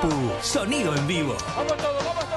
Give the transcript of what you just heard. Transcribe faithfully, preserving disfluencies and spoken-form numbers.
Papu, sonido en vivo. ¡Vamos todos, vamos todos!